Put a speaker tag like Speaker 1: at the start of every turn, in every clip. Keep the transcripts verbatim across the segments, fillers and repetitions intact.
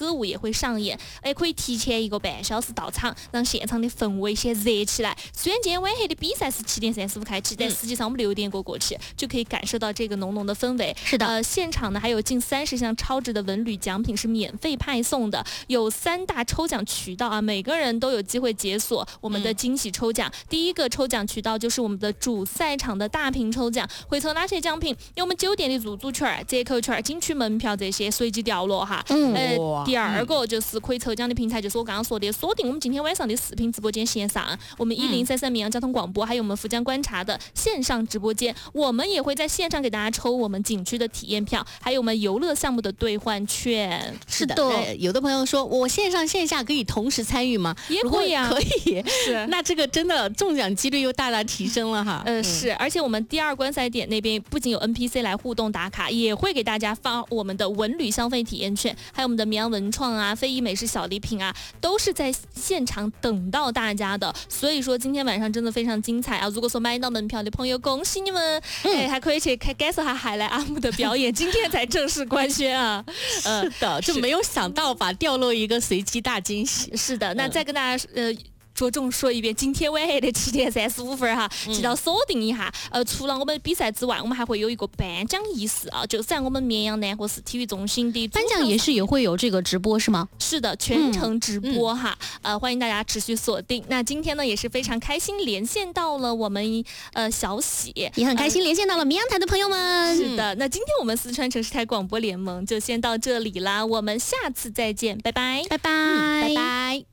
Speaker 1: 歌舞也会上演，哎，可以提前一个半小时到场，让现场的氛围先热起来。虽然今天晚黑的比赛是七点三十五开启，但实际上我们六点过过去就可以感受到这个浓浓的氛围。
Speaker 2: 是的，
Speaker 1: 呃，现场呢还有近三十项超值的文旅奖品是免费派送的，有三大抽奖渠道啊，每个人都有机会解锁我们的惊喜抽奖。嗯、第一个抽奖渠道就是我们的主赛场的大屏抽奖，会抽哪些奖品？有我们酒店的入住券、折扣券、景区门票这些随机掉落哈。嗯，呃，第二个就是可以抽奖的平台，就是我刚刚说的，锁定我们今天晚上的视频直播间线上，我们一零三三绵阳交通广播，还有我们福江观察的线上直播间，我们也会在线上给大家抽我们景区的体验票，还有我们游乐项目的兑换券。
Speaker 2: 是的，呃、有的朋友说我线上线下可以同时参与吗？
Speaker 1: 也可以啊，
Speaker 2: 可以。
Speaker 1: 是，
Speaker 2: 那这个真的中奖几率又大大提升了哈。
Speaker 1: 呃，是，而且我们第二观赛点那边不仅有 N P C 来互动打卡，也会给大家发我们的文旅消费体验券，还有我们的绵阳文创啊、非遗美食小礼品啊，都是在现场等到大家的。所以说今天晚上真的非常精彩啊！如果说买到门票的朋友，恭喜你们！嗯、哎，还可以去看感受下海来阿姆的表演，今天才正式官宣啊。
Speaker 2: 呃，是的，就没有想到吧，掉落一个随机大惊喜。
Speaker 1: 是的，那再跟大家呃。着重说一遍，今天晚黑的七点三十五分哈，记得锁定一下。呃，除了我们比赛之外，我们还会有一个颁奖仪式啊，就是在我们绵阳南河市体育中心的
Speaker 2: 颁奖也是也会有这个直播是吗？
Speaker 1: 是的，全程直播哈。嗯嗯、呃，欢迎大家持续锁定。那今天呢也是非常开心，连线到了我们呃小喜，
Speaker 2: 也很开心连线到了绵阳台的朋友们。
Speaker 1: 呃、是的，那今天我们四川城市台广播联盟就先到这里啦，我们下次再见，拜拜，
Speaker 2: 拜拜，
Speaker 1: 嗯、拜拜。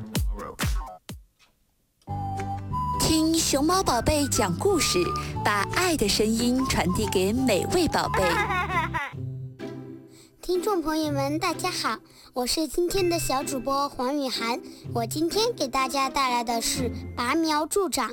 Speaker 3: 听熊猫宝贝讲故事，把爱的声音传递给每位宝贝。
Speaker 4: 听众朋友们大家好，我是今天的小主播黄雨涵，我今天给大家带来的是拔苗助长。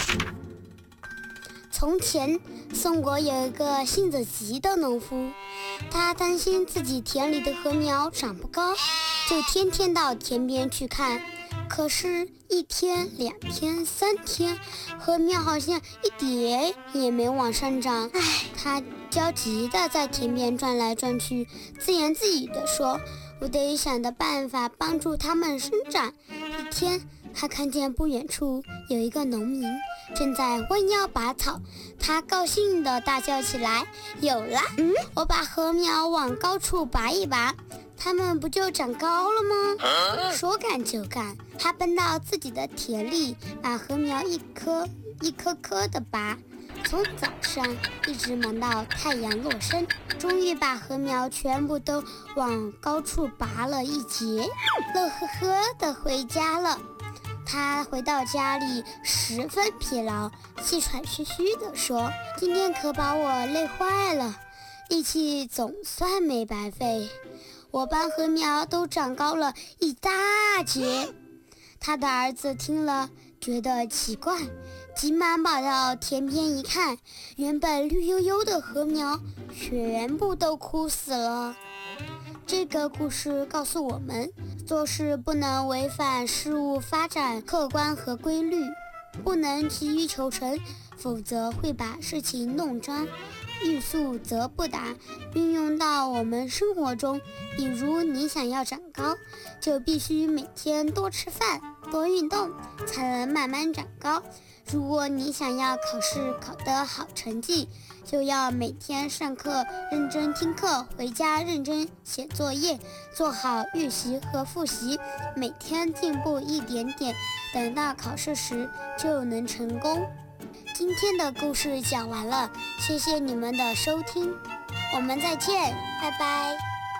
Speaker 4: 从前宋国有一个性子急的农夫，他担心自己田里的禾苗长不高，就天天到田边去看，可是一天两天三天，禾苗好像一点也没往上涨。唉，他焦急地在田边转来转去，自言自语地说，我得想的办法帮助它们生长。一天他看见不远处有一个农民正在弯腰拔草，他高兴地大叫起来，有了，嗯，我把禾苗往高处拔一拔，它们不就长高了吗？说干就干，他奔到自己的田里，把禾苗一颗一颗颗地拔，从早上一直忙到太阳落山，终于把禾苗全部都往高处拔了一截，乐呵呵地回家了。他回到家里十分疲劳，气喘吁吁地说，今天可把我累坏了，力气总算没白费，我把禾苗都长高了一大截。他的儿子听了觉得奇怪，急忙跑到田边一看，原本绿油油的禾苗全部都枯死了。这个故事告诉我们，做事不能违反事物发展客观和规律，不能急于求成，否则会把事情弄脏。欲速则不达，运用到我们生活中，比如你想要长高，就必须每天多吃饭多运动，才能慢慢长高。如果你想要考试考得好成绩，就要每天上课认真听课，回家认真写作业，做好预习和复习，每天进步一点点，等到考试时就能成功。今天的故事讲完了，谢谢你们的收听，我们再见，拜拜。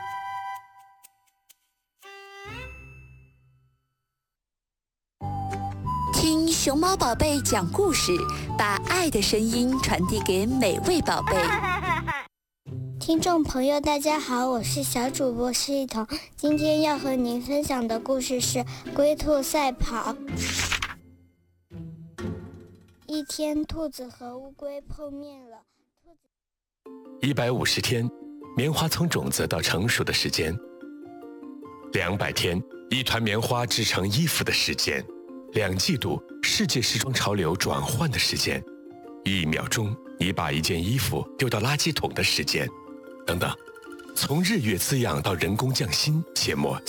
Speaker 3: 听熊猫宝贝讲故事，把爱的声音传递给每位宝贝。
Speaker 4: 听众朋友大家好，我是小主播施一彤，今天要和您分享的故事是龟兔赛跑。一天，兔子和乌龟碰面了。
Speaker 5: 一百五十天，棉花从种子到成熟的时间；两百天，一团棉花织成衣服的时间；两季度，世界时装潮流转换的时间；一秒钟，你把一件衣服丢到垃圾桶的时间，等等。从日月滋养到人工匠心，切莫